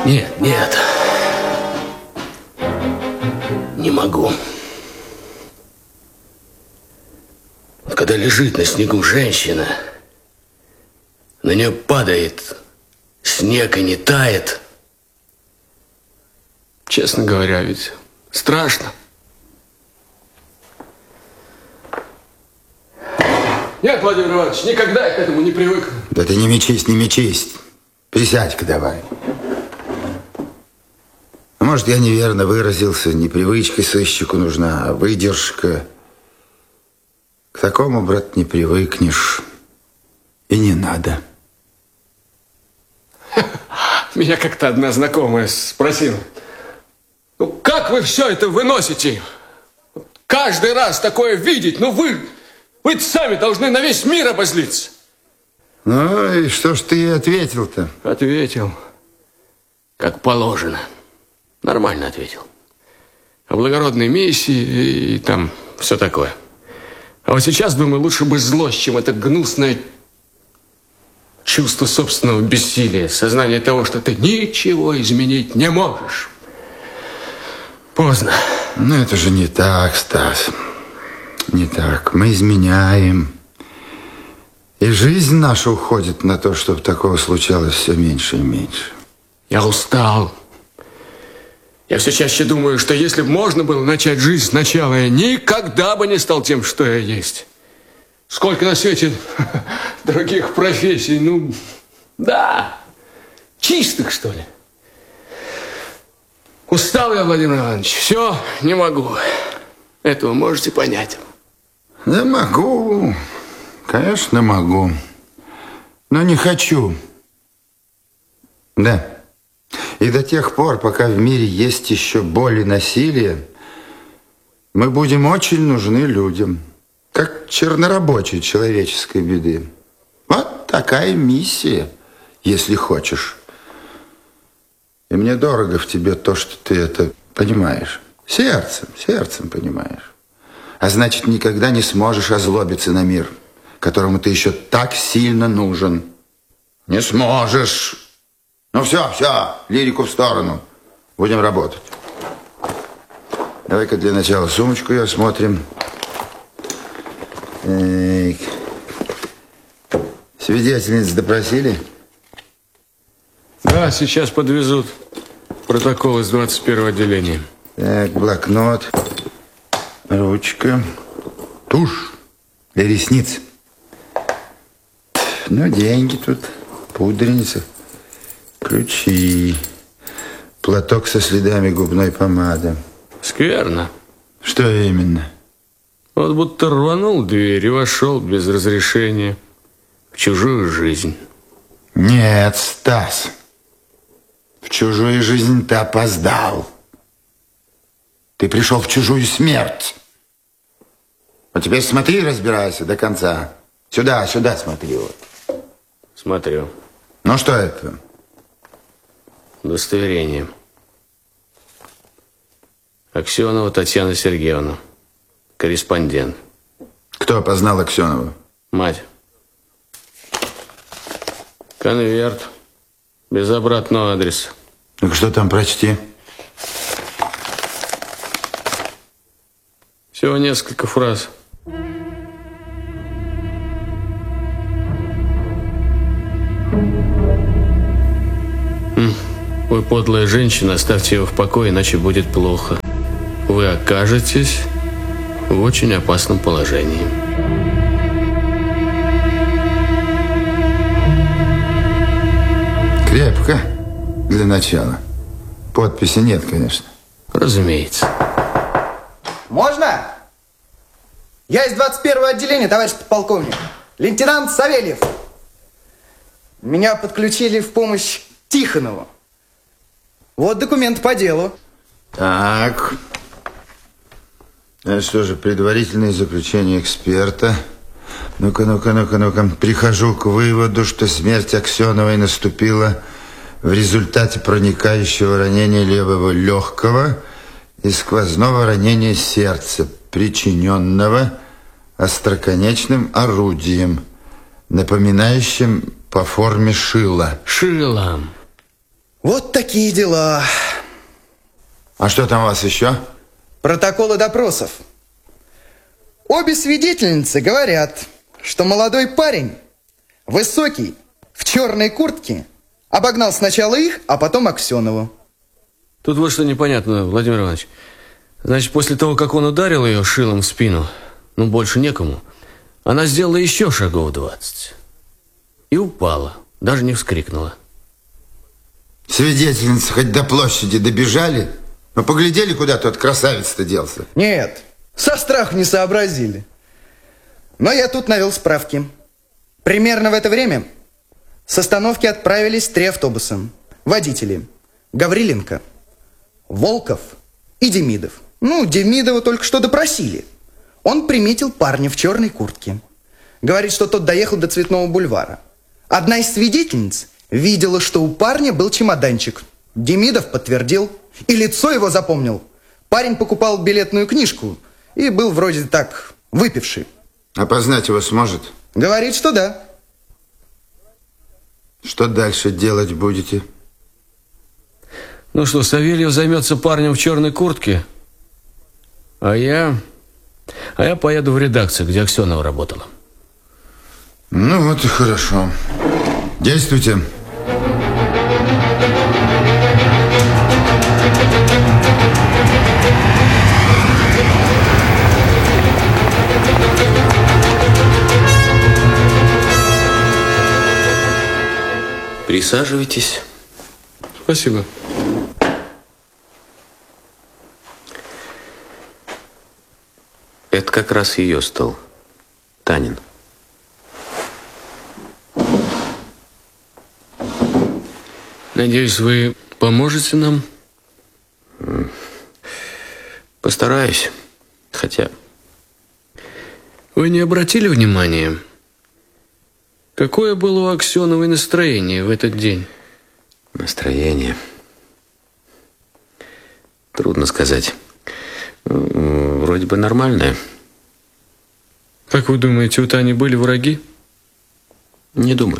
Нет, нет. Не могу. Вот когда лежит на снегу женщина, на нее падает снег и не тает. Честно говоря, ведь страшно. Нет, Владимир Иванович, никогда я к этому не привык. Да ты не мечись, не мечись. Присядь-ка давай. Может, я неверно выразился. Не привычка сыщику нужна, а выдержка. К такому, брат, не привыкнешь. И не надо. Меня как-то одна знакомая спросила: ну, как вы все это выносите? Каждый раз такое видеть, ну вы сами должны на весь мир обозлиться. Ну и что ж ты ответил-то? Ответил, как положено. Нормально ответил. О благородной миссии и там все такое. А вот сейчас, думаю, лучше бы злость, чем это гнусное чувство собственного бессилия, сознание того, что ты ничего изменить не можешь. Поздно. Ну это же не так, Стас. Не так. Мы изменяем. И жизнь наша уходит на то, чтобы такого случалось все меньше и меньше. Я устал. Я все чаще думаю, что если бы можно было начать жизнь сначала, я никогда бы не стал тем, что я есть. Сколько на свете других профессий, ну, да, чистых, что ли. Устал я, Владимир Иванович, все, не могу. Этого можете понять. Да могу, конечно могу, но не хочу. Да. И до тех пор, пока в мире есть еще боль и насилие, мы будем очень нужны людям, как чернорабочие человеческой беды. Вот такая миссия, если хочешь. И мне дорого в тебе то, что ты это понимаешь. Сердцем понимаешь. А значит, никогда не сможешь озлобиться на мир, которому ты еще так сильно нужен. Не сможешь. Ну все, лирику в сторону. Будем работать. Давай-ка для начала сумочку ее осмотрим. Так. Свидетельниц допросили? Да, сейчас подвезут протокол из 21-го отделения. Так, блокнот, ручка, тушь для ресниц. Ну, деньги тут, пудреница, ключи, платок со следами губной помады. Скверно. Что именно? Вот будто рванул дверь и вошел без разрешения в чужую жизнь. Нет, Стас, в чужую жизнь ты опоздал. Ты пришел в чужую смерть. А теперь смотри, разбирайся до конца. Сюда смотри вот. Смотрю. Ну что это? Удостоверение. Аксенова Татьяна Сергеевна. Корреспондент. Кто опознал Аксенову? Мать. Конверт. Без обратного адреса. Ну что там, прочти. Всего несколько фраз. Вы подлая женщина, оставьте его в покое, иначе будет плохо. Вы окажетесь в очень опасном положении. Крепко для начала. Подписи нет, конечно. Разумеется. Можно? Я из 21-го отделения, товарищ подполковник. Лейтенант Савельев. Меня подключили в помощь Тихонову. Вот документ по делу. Так. Это что же, предварительное заключение эксперта. Ну-ка. Прихожу к выводу, что смерть Аксеновой наступила в результате проникающего ранения левого легкого и сквозного ранения сердца, причиненного остроконечным орудием, напоминающим по форме шила. Шилом. Вот такие дела. А что там у вас еще? Протоколы допросов. Обе свидетельницы говорят, что молодой парень, высокий, в черной куртке, обогнал сначала их, а потом Аксенову. Тут вот что непонятно, Владимир Иванович. Значит, после того, как он ударил ее шилом в спину, ну, больше некому, она сделала еще шагов 20. И упала, даже не вскрикнула. Свидетельницы хоть до площади добежали? Мы поглядели, куда тот красавец-то делся. Нет, со страху не сообразили. Но я тут навел справки. Примерно в это время с остановки отправились 3 автобуса. Водители: Гавриленко, Волков и Демидов. Ну, Демидова только что допросили. Он приметил парня в черной куртке. Говорит, что тот доехал до Цветного бульвара. Одна из свидетельниц видела, что у парня был чемоданчик. Демидов подтвердил. И лицо его запомнил. Парень покупал билетную книжку и был вроде так выпивший. Опознать его сможет? Говорит, что да. Что дальше делать будете? Ну что, Савельев займется парнем в черной куртке, а я поеду в редакцию, где Аксенова работала. Ну вот и хорошо. Действуйте. Присаживайтесь. Спасибо. Это как раз ее стол. Танин. Надеюсь, вы поможете нам? Постараюсь. Хотя... Вы не обратили внимания, какое было у Аксеновой настроение в этот день? Настроение... Трудно сказать. Вроде бы нормальное. Как вы думаете, у Тани были враги? Не думаю.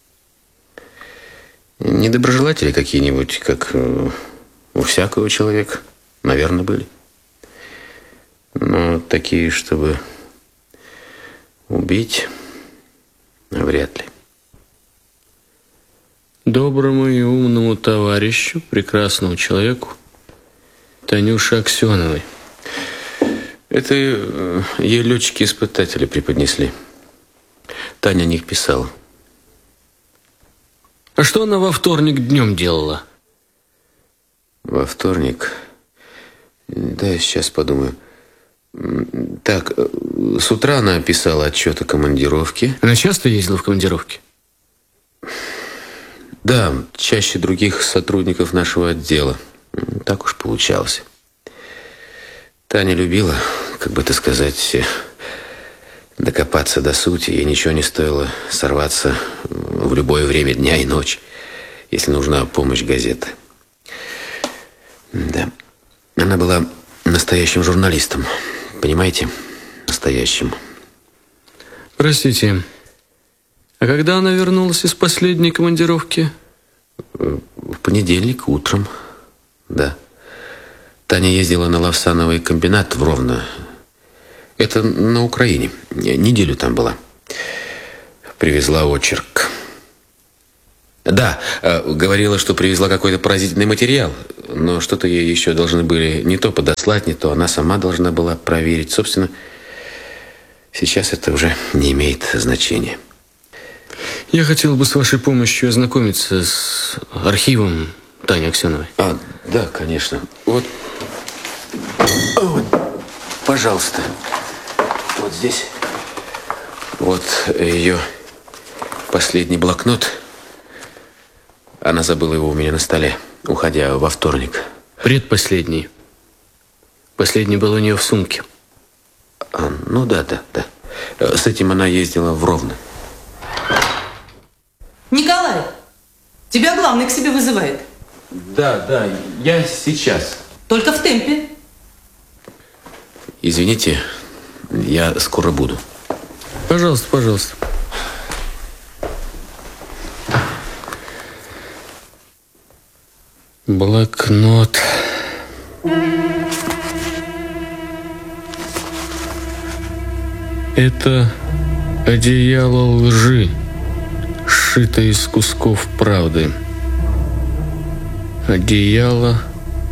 Недоброжелатели какие-нибудь, как у всякого человека, наверное, были. Но такие, чтобы убить, вряд ли. Доброму и умному товарищу, прекрасному человеку, Танюше Аксеновой. Это ей летчики-испытатели преподнесли. Таня о них писала. А что она во вторник днем делала? Во вторник? Да, я сейчас подумаю. Так, с утра она писала отчет о командировке. Она часто ездила в командировки? Да, чаще других сотрудников нашего отдела. Так уж получалось. Таня любила, как бы это сказать, докопаться до сути. Ей ничего не стоило сорваться в любое время дня и ночи, если нужна помощь газеты. Да. Она была настоящим журналистом. Понимаете? Настоящим. Простите, а когда она вернулась из последней командировки? В понедельник утром. Да. Таня ездила на Лавсановый комбинат в Ровно. Это на Украине. Неделю там была. Привезла очерк. Да, говорила, что привезла какой-то поразительный материал, но что-то ей еще должны были не то подослать, не то она сама должна была проверить. Собственно, сейчас это уже не имеет значения. Я хотел бы с вашей помощью ознакомиться с архивом Тани Аксеновой. Да, конечно. Вот, пожалуйста. Вот здесь. Вот ее последний блокнот. Она забыла его у меня на столе, уходя во вторник. Предпоследний. Последний был у нее в сумке. Ну да. С этим она ездила в Ровно. Николай, тебя главный к себе вызывает. Да, я сейчас. Только в темпе. Извините, я скоро буду. Пожалуйста, пожалуйста. Блокнот. Это одеяло лжи, сшито из кусков правды. Одеяло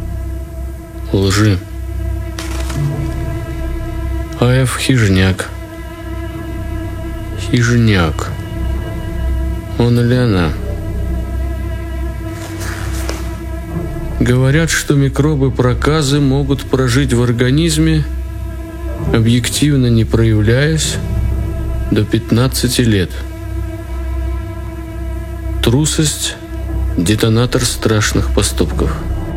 лжи. А.Ф. Хижняк. Хижняк. Он или она? Говорят, что микробы проказы могут прожить в организме, объективно не проявляясь, до 15 лет. Трусость – детонатор страшных поступков.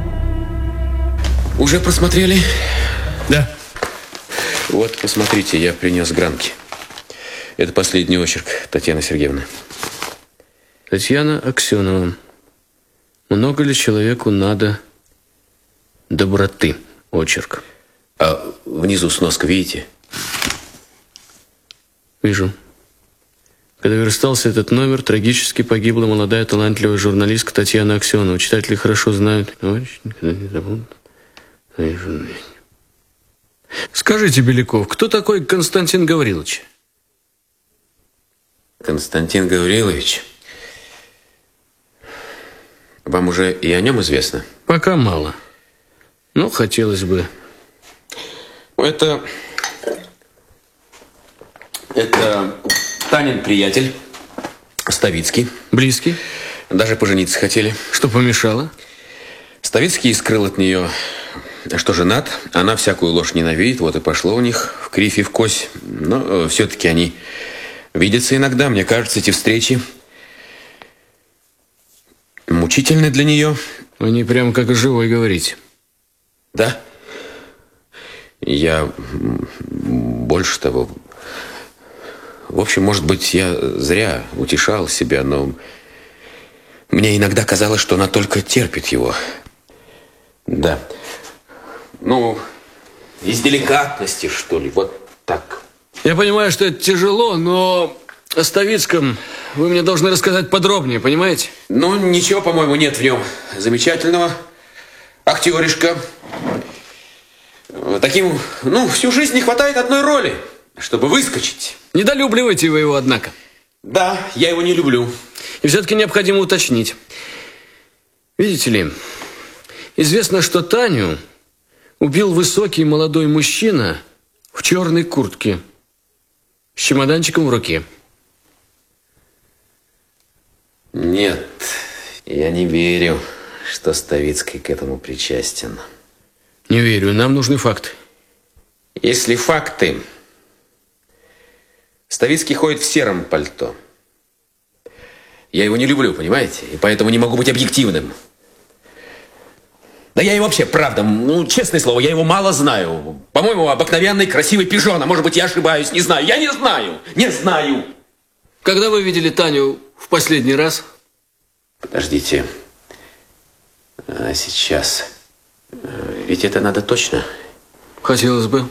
Уже просмотрели? Да. Вот, посмотрите, я принес гранки. Это последний очерк Татьяны Сергеевны. Татьяна Аксенова. Много ли человеку надо доброты? Очерк. А внизу сноска, видите? Вижу. Когда верстался этот номер, трагически погибла молодая талантливая журналистка Татьяна Аксенова. Читатели хорошо знают. Никогда не забудут. Скажите, Беляков, кто такой Константин Гаврилович? Константин Гаврилович. Вам уже и о нем известно? Пока мало. Но хотелось бы. Это Танин приятель, Ставицкий. Близкий? Даже пожениться хотели. Что помешало? Ставицкий скрыл от нее, что женат. Она всякую ложь ненавидит. Вот и пошло у них в кривь и в кось. Но все-таки они видятся иногда. Мне кажется, эти встречи мучительны для нее. Вы не прям как живой говорите. Да. Я больше того. В общем, может быть, я зря утешал себя, но мне иногда казалось, что она только терпит его. Да. Ну, из деликатности, что ли, вот так. Я понимаю, что это тяжело, но о Ставицком вы мне должны рассказать подробнее, понимаете? Ну, ничего, по-моему, нет в нем замечательного. Актеришка. Таким, всю жизнь не хватает одной роли, чтобы выскочить. Недолюбливаете вы его, однако. Да, я его не люблю. И все-таки необходимо уточнить. Видите ли, известно, что Таню убил высокий молодой мужчина в черной куртке с чемоданчиком в руке. Нет, я не верю, что Ставицкий к этому причастен. Не верю, нам нужны факты. Если факты... Ставицкий ходит в сером пальто. Я его не люблю, понимаете? И поэтому не могу быть объективным. Да я и вообще, правда, честное слово, я его мало знаю. По-моему, обыкновенный красивый пижон. А может быть, я ошибаюсь, не знаю. Я не знаю, не знаю. Когда вы видели Таню в последний раз? Подождите. А сейчас... Ведь это надо точно. Хотелось бы.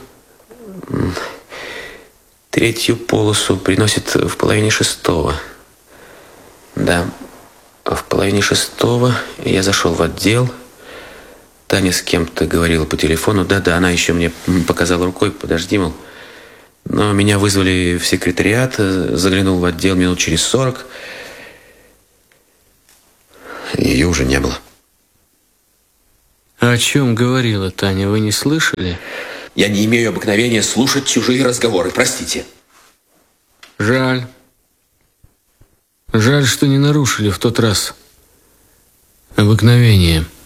Третью полосу приносит в 5:30. Да, в 5:30 я зашел в отдел. Таня с кем-то говорила по телефону. Да, она еще мне показала рукой. Подожди, мол. Но меня вызвали в секретариат. Заглянул в отдел минут через 40. Ее уже не было. А о чем говорила Таня, вы не слышали? Я не имею обыкновения слушать чужие разговоры, простите. Жаль. Жаль, что не нарушили в тот раз обыкновение.